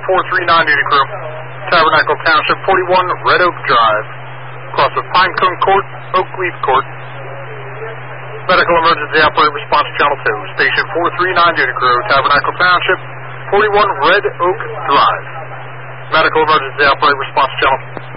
439 unit crew. Tabernacle Township, 41 Red Oak Drive. Cross of Pinecone Court, Oak Leaf Court. Medical emergency operator response channel 2. Station 439 unit crew. Tabernacle Township, 41 Red Oak Drive. Medical emergency operator response channel.